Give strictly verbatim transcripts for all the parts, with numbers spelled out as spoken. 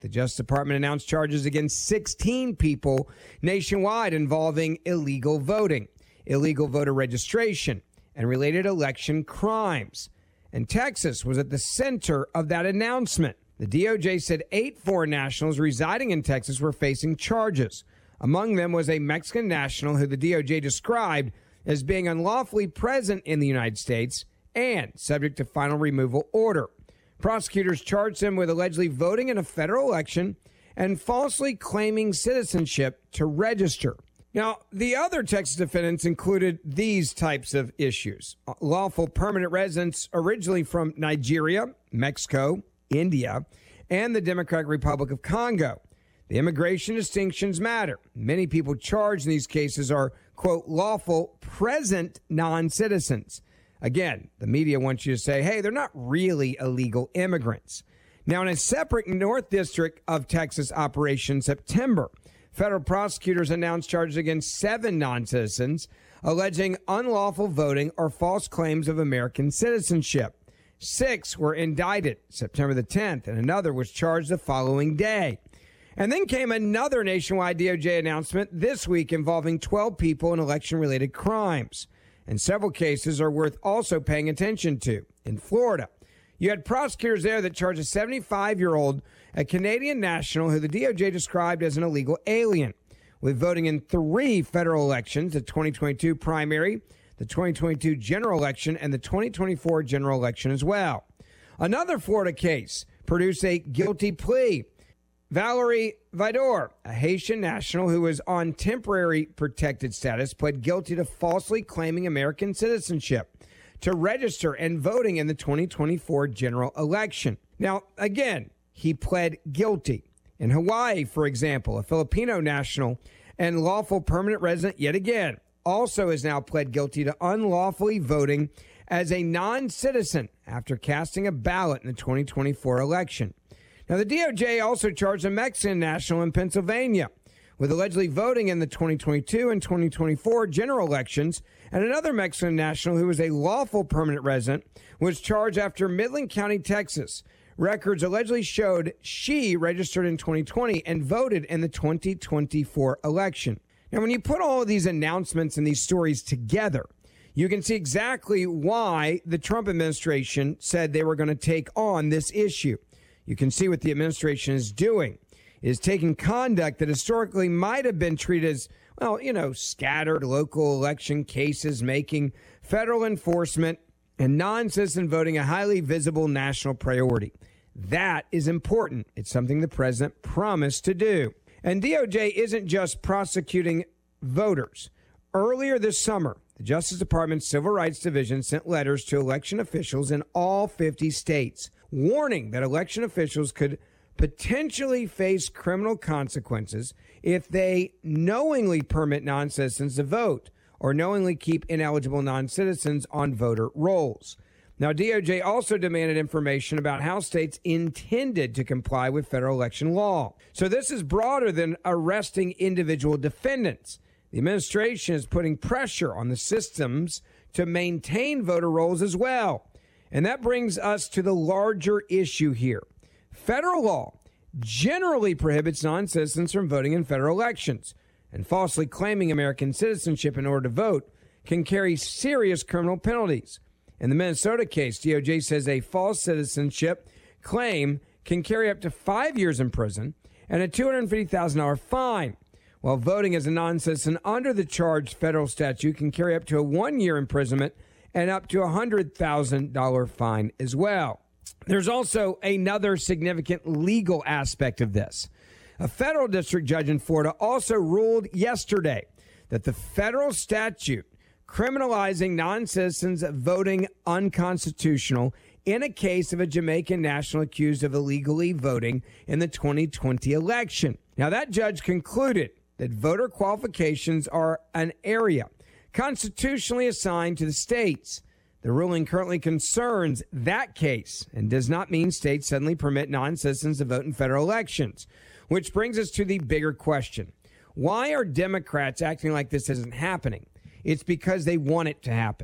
the Justice Department announced charges against sixteen people nationwide involving illegal voting, illegal voter registration, and related election crimes. And Texas was at the center of that announcement. The D O J said eight foreign nationals residing in Texas were facing charges. Among them was a Mexican national who the D O J described as being unlawfully present in the United States and subject to final removal order. Prosecutors charged him with allegedly voting in a federal election and falsely claiming citizenship to register. Now, the other Texas defendants included these types of issues. Lawful permanent residents originally from Nigeria, Mexico, India, and the Democratic Republic of Congo. The immigration distinctions matter. Many people charged in these cases are, quote, lawful present non-citizens. Again, the media wants you to say, hey, they're not really illegal immigrants. Now, in a separate North District of Texas operation in September, federal prosecutors announced charges against seven non-citizens alleging unlawful voting or false claims of American citizenship. Six were indicted September the tenth, and another was charged the following day. And then came another nationwide D O J announcement this week involving twelve people in election-related crimes. And several cases are worth also paying attention to. In Florida, you had prosecutors there that charged a seventy-five-year-old, a Canadian national who the D O J described as an illegal alien, with voting in three federal elections, the twenty twenty-two primary, the twenty twenty-two general election, and the twenty twenty-four general election as well. Another Florida case produced a guilty plea. Valerie Vidor, a Haitian national who was on temporary protected status, pled guilty to falsely claiming American citizenship to register and voting in the twenty twenty-four general election. Now, again, he pled guilty. In Hawaii, for example, a Filipino national and lawful permanent resident yet again also has now pled guilty to unlawfully voting as a non-citizen after casting a ballot in the twenty twenty-four election. Now, the D O J also charged a Mexican national in Pennsylvania with allegedly voting in the twenty twenty-two and twenty twenty-four general elections, and another Mexican national who was a lawful permanent resident was charged after Midland County, Texas. Records allegedly showed she registered in twenty twenty and voted in the twenty twenty-four election. Now, when you put all of these announcements and these stories together, you can see exactly why the Trump administration said they were going to take on this issue. You can see what the administration is doing, is taking conduct that historically might have been treated as, well, you know, scattered local election cases, making federal enforcement and non-citizen voting a highly visible national priority. That is important. It's something the president promised to do. And D O J isn't just prosecuting voters. Earlier this summer, the Justice Department's Civil Rights Division sent letters to election officials in all fifty states, warning that election officials could potentially face criminal consequences if they knowingly permit non-citizens to vote or knowingly keep ineligible non-citizens on voter rolls. Now, D O J also demanded information about how states intended to comply with federal election law. So this is broader than arresting individual defendants. The administration is putting pressure on the systems to maintain voter rolls as well. And that brings us to the larger issue here. Federal law generally prohibits non-citizens from voting in federal elections, and falsely claiming American citizenship in order to vote can carry serious criminal penalties. In the Minnesota case, D O J says a false citizenship claim can carry up to five years in prison and a two hundred fifty thousand dollars fine, while voting as a non-citizen under the charged federal statute can carry up to a one-year imprisonment and up to a one hundred thousand dollars fine as well. There's also another significant legal aspect of this. A federal district judge in Florida also ruled yesterday that the federal statute criminalizing non-citizens voting unconstitutional in a case of a Jamaican national accused of illegally voting in the twenty twenty election. Now, that judge concluded that voter qualifications are an area constitutionally assigned to the states. The ruling currently concerns that case and does not mean states suddenly permit non-citizens to vote in federal elections, which brings us to the bigger question. Why are Democrats acting like this isn't happening? It's because they want it to happen.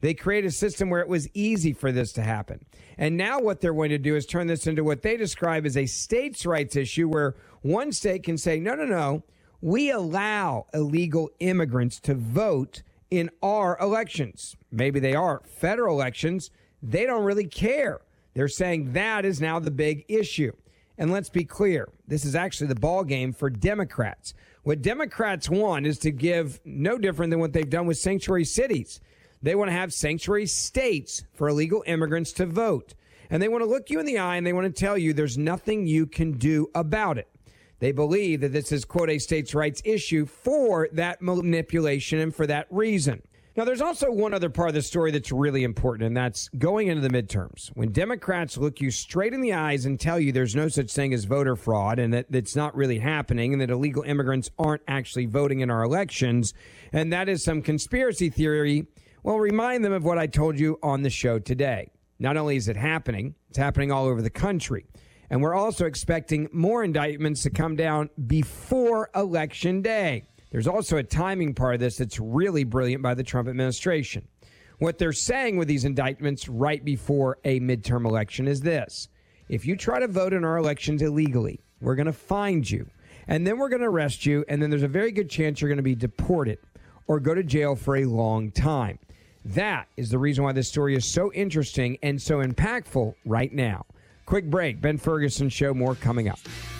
They created a system where it was easy for this to happen. And now what they're going to do is turn this into what they describe as a states' rights issue, where one state can say, no, no, no, we allow illegal immigrants to vote in our elections. Maybe they are federal elections. They don't really care. They're saying that is now the big issue. And let's be clear, this is actually the ball game for Democrats. What Democrats want is to give no different than what they've done with sanctuary cities. They want to have sanctuary states for illegal immigrants to vote. And they want to look you in the eye and they want to tell you there's nothing you can do about it. They believe that this is, quote, a states' rights issue for that manipulation and for that reason. Now, there's also one other part of the story that's really important, and that's going into the midterms. When Democrats look you straight in the eyes and tell you there's no such thing as voter fraud and that it's not really happening and that illegal immigrants aren't actually voting in our elections, and that is some conspiracy theory, well, remind them of what I told you on the show today. Not only is it happening, it's happening all over the country. And we're also expecting more indictments to come down before Election Day. There's also a timing part of this that's really brilliant by the Trump administration. What they're saying with these indictments right before a midterm election is this. If you try to vote in our elections illegally, we're going to find you, and then we're going to arrest you, and then there's a very good chance you're going to be deported or go to jail for a long time. That is the reason why this story is so interesting and so impactful right now. Quick break. Ben Ferguson Show. More coming up.